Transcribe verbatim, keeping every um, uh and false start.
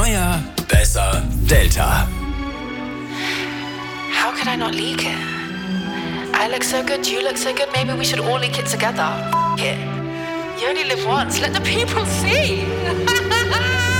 Neuer, besser, Delta. How could I not leak it? I look so good, you look so good, maybe we should all leak it together. F it. You only live once, let the people see.